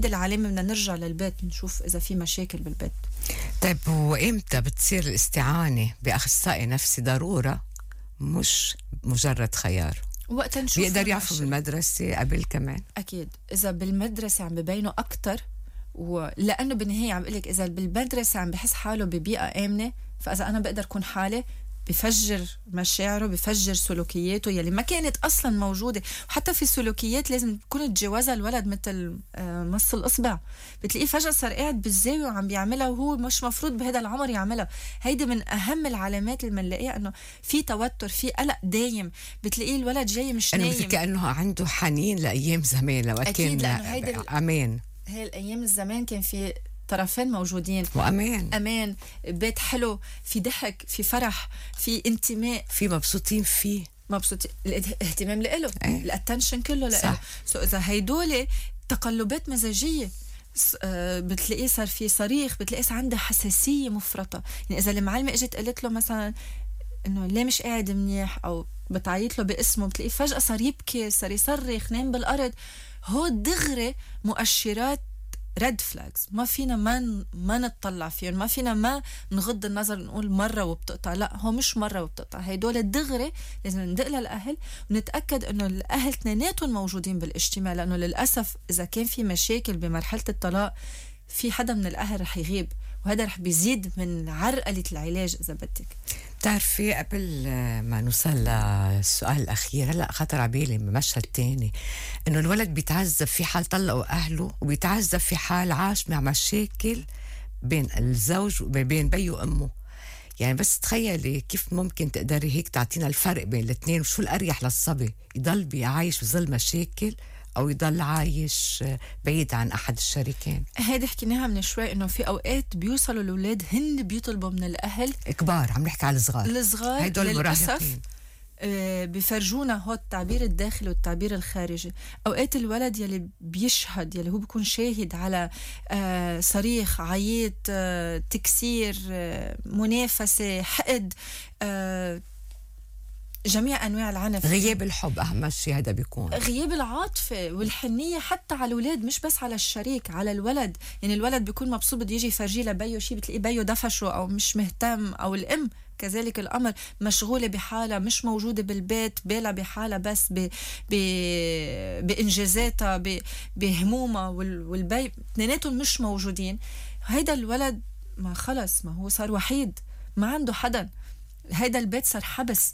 هيدي العلامة بدنا نرجع للبيت نشوف إذا في مشاكل بالبيت. طيب وإمتى بتصير الاستعانة بأخصائي نفسي ضرورة مش مجرد خيار؟ وقت نشوف بيقدر يعرفوا بالمدرسة قبل كمان؟ أكيد إذا بالمدرسة عم ببينوا أكتر، ولأنه بالنهاية عم بقولك إذا بالمدرسة عم بحس حاله ببيئة آمنة، فإذا أنا بقدر كون حالة بفجر مشاعره، بفجر سلوكياته يلي ما كانت أصلا موجودة. وحتى في سلوكيات لازم تكون تجاوزها الولد، مثل مص الإصبع، بتلاقيه فجأة صار قاعد بالزاوية وعم بيعملها وهو مش مفروض بهذا العمر يعملها. هيدي من أهم العلامات اللي بنلاقيها، إنه في توتر، في قلق دايم، بتلاقيه الولد جاي مش نايم. مثل كأنه عنده حنين لأيام زمان لو أكيد، كان أمان. هاي الأيام الزمان كان في طرفين موجودين، أمان، بيت حلو، في ضحك، في فرح، في انتماء، في مبسوطين فيه، مبسوطين، الاهتمام لإله، الاتنشن كله لإله. إذا هيدول تقلبات مزاجية، بتلاقيه صار في صريخ، بتلاقيه صار عنده حساسية مفرطة. يعني إذا المعلمة اجت قالت له مثلا إنه ليه مش قاعد منيح، أو بتعيط له باسمه، بتلاقيه فجأة صار يبكي، صار يصرخ، نام بالأرض. هو دغري مؤشرات ريد فلاجز، ما فينا ما نتطلع فيهم، ما فينا ما نغض النظر نقول مرة وبتقطع. لا، هو مش مرة وبتقطع، هيدول الدغري لازم ندق للأهل ونتأكد إنه الأهل اثنيناتهم موجودين بالاجتماع. لأنه للأسف إذا كان في مشاكل بمرحلة الطلاق، في حدا من الأهل رح يغيب، وهذا رح بيزيد من عرقلة العلاج إذا بدك. بتعرفي قبل ما نوصل للسؤال الأخير، هلأ خطر عبالي بمشهد تاني، إنه الولد بيتعذب في حال طلقوا أهله، وبيتعذب في حال عاش مع مشاكل بين الزوج وبين بيه وأمه. يعني بس تخيلي كيف ممكن تقدري هيك تعطينا الفرق بين الاثنين، وشو الأريح للصبي، يضل بيعايش بظل مشاكل أو يضل عايش بعيد عن أحد الشريكين. هيدي حكيناها من شوي، إنه في أوقات بيوصلوا الأولاد هن بيطلبوا من الأهل كبار، عم نحكي على الصغار هيدول للأسف بيفرجونا هو التعبير الداخلي والتعبير الخارجي. أوقات الولد يلي بيشهد، يلي هو بيكون شاهد على صريخ، عيط، تكسير، منافسة، حقد، جميع أنواع العنف، غياب الحب أهم شيء، هذا بيكون غياب العاطفة والحنية حتى على الأولاد، مش بس على الشريك، على الولد. يعني الولد بيكون مبسوط بده يجي يفرجي لبيه شيء، بتلاقيه بيه دفشه أو مش مهتم، أو الأم كذلك الأمر، مشغولة بحالها، مش موجودة بالبيت، بالها بحالها بس بإنجازاتها، بهمومها، والبي اثنيناتهم مش موجودين. هيدا الولد ما خلص، ما هو صار وحيد، ما عنده حدا، هيدا البيت صار حبس.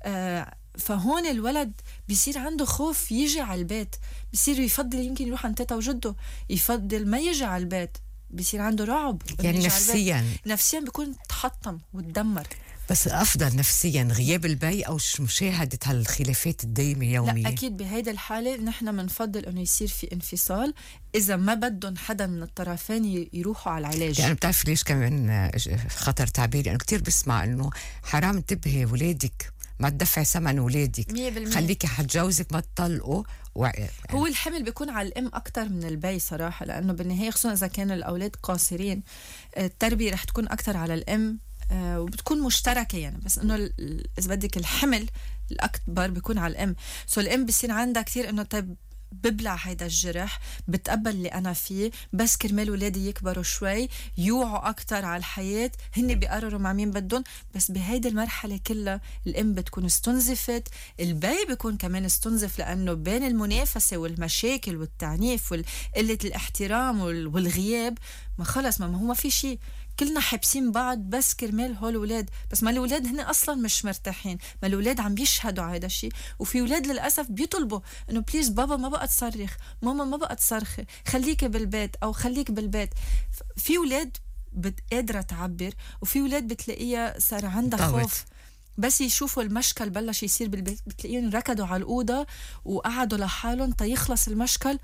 فهون الولد بيصير عنده خوف يجي على البيت، بيصير يفضل يمكن يروح عند تيتا وجده، يفضل ما يجي على البيت، بيصير عنده رعب. يعني نفسيا بيكون تحطم وتدمر. بس أفضل نفسيا غياب البي أو مشاهدة هالخلافات الدايمة يوميا؟ لا أكيد بهيدا الحالة نحن منفضل أنه يصير في انفصال، إذا ما بدهم حدا من الطرفين يروحوا على العلاج. يعني بتعرف ليش كمان خطر تعبيري؟ أنا كتير بسمع أنه حرام انتبهي ولادك، ما تدفعي ثمن ولادك، خليكي حتجوزك ما تطلقوا. هو الحمل بيكون على الأم أكتر من البي صراحة، لأنه بالنهاية خصوصا إذا كانوا الأولاد قاصرين، التربية رح تكون أكتر على الأم، وبتكون مشتركة يعني. بس إنه إذا بدك الحمل الأكبر بيكون على الأم، الأم بيصير عندها كتير إنه طيب ببلع هيدا الجرح، بتقبل اللي أنا فيه، بس كرمال ولادي يكبروا شوي، يوعوا أكتر على الحياة، هن بيقرروا مع مين بدهم. بس بهيدا المرحلة كلها الأم بتكون استنزفت، البي بيكون كمان استنزف، لأنه بين المنافسة والمشاكل والتعنيف وقلة الاحترام والغياب، ما خلص، ما هو ما في شيء، كلنا حابسين بعض بس كرمال هول الولاد. بس ما الولاد هن أصلا مش مرتاحين، ما الولاد عم بيشهدوا على هذا الشيء، وفي ولاد للأسف بيطلبوا إنه بليز بابا ما بقى تصرخ، ماما ما بقى تصرخي، خليكي بالبيت أو خليك بالبيت. في ولاد قادرة تعبر، وفي ولاد بتلاقيها صار عندها خوف، بس يشوفوا المشكل بلش يصير بالبيت بتلاقيهم ركضوا على الأوضة وقعدوا لحالهم يخلص المشكل،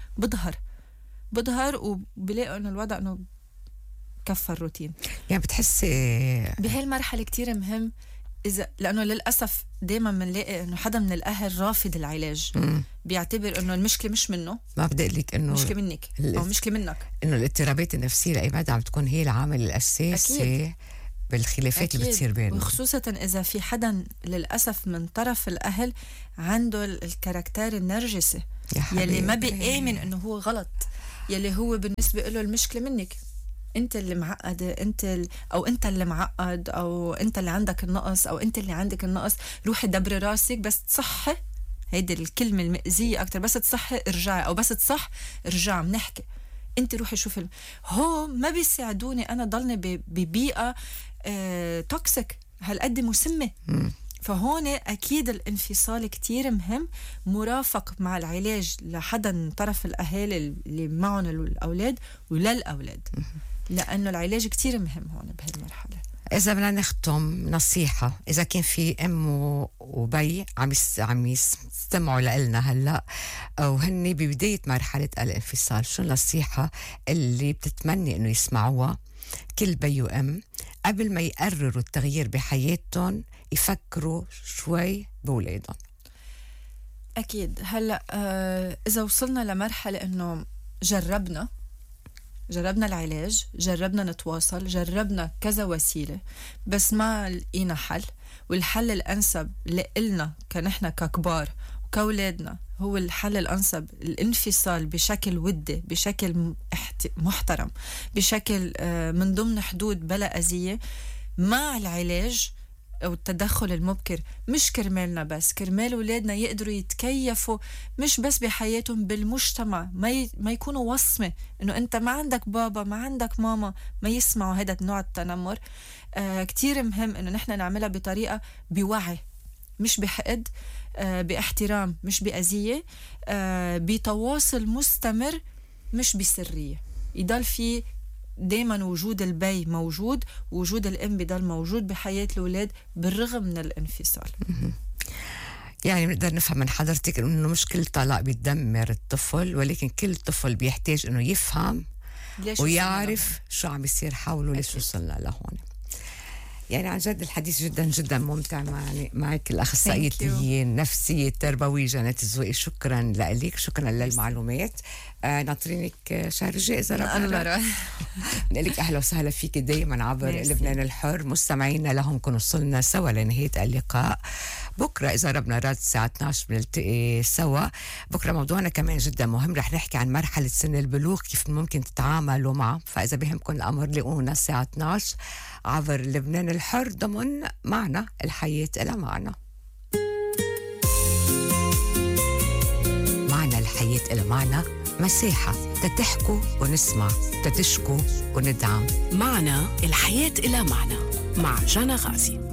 بظهر وبلاقوا إنه الوضع إنه كفى الروتين. يعني بتحسي بهالمرحلة كتير مهم، إذا لأنه للأسف دايما بنلاقي إنه حدا من الأهل رافض العلاج، بيعتبر إنه المشكلة مش منه، ما بدي لك إنه مشكلة منك أو مشكلة منك، إنه الاضطرابات النفسية لأي عم تكون هي العامل الأساسي أكيد بالخلافات اللي بتصير بينهم، وخصوصا إذا في حدا للأسف من طرف الأهل عنده الكاركتير النرجسي يلي ما بيآمن إنه هو غلط، يلي هو بالنسبة له المشكلة منك، انت اللي معقدة، او انت اللي معقد، او انت اللي عندك النقص، او انت اللي عندك النقص. روحي دبري راسك بس تصحي، هيدي الكلمة المأذية اكتر، بس تصحي ارجعي، او بس تصح ارجع بنحكي. انت روحي شوفي هو ما بيساعدوني انا ضلني ببيئة توكسيك هالقد مسمة. فهون أكيد الانفصال كتير مهم، مرافق مع العلاج لحدا من طرف الأهالي اللي معهم الأولاد وللأولاد، لأنه العلاج كتير مهم هون بهالمرحلة. إذا بدنا نختم نصيحة، إذا كان في أم وبي عم يستمعوا لنا هلأ وهني ببداية مرحلة الانفصال، شو النصيحة اللي بتتمني إنه يسمعوها كل بي وأم قبل ما يقرروا التغيير بحياتهم، يفكروا شوي بولادهم؟ أكيد هلأ إذا وصلنا لمرحلة إنه جربنا العلاج، جربنا نتواصل، جربنا كذا وسيلة بس ما لقينا حل، والحل الأنسب لإلنا كنحن ككبار وكأولادنا هو الحل الأنسب الانفصال بشكل ودي، بشكل محترم، بشكل من ضمن حدود بلا أذية، مع العلاج أو التدخل المبكر، مش كرمالنا بس، كرمال أولادنا يقدروا يتكيفوا مش بس بحياتهم، بالمجتمع، ما يكونوا وصمة إنه أنت ما عندك بابا ما عندك ماما، ما يسمعوا هذا النوع التنمر. كتير مهم إنه نحن نعملها بطريقة بوعي، مش بحقد، باحترام مش بأذية، بتواصل مستمر مش بسرية. يضل في دايما وجود البي موجود، وجود الأم بضل موجود بحياة الأولاد بالرغم من الانفصال. يعني بنقدر نفهم من حضرتك إنه مش كل طلاق بيدمر الطفل، ولكن كل طفل بيحتاج إنه يفهم ويعرف شو عم يصير حوله، ليش وصلنا لهون. يعني عن جد الحديث جدا جدا ممتع معك الأخصائية النفسية التربوية جنات الزوقي. شكرا لك، شكرا للمعلومات. ناطرينك شهر الجاي إذا ربنا. نقول لك أهلا وسهلا فيك دايما عبر لبنان الحر. مستمعينا لهم كنا وصلنا سوا لنهاية اللقاء. بكرة إذا ربنا راد الساعة 12 بنلتقي سوا. بكرة موضوعنا كمان جدا مهم، رح نحكي عن مرحلة سن البلوغ، كيف ممكن تتعاملوا معه. فإذا بهمكم الأمر لقونا الساعة 12 عبر لبنان الحر ضمن معنا الحياة إلى معنا. معنا الحياة إلى معنا، مساحة تتحكوا ونسمع، تتشكوا وندعم. معنا الحياة إلى معنا مع جانا غازي.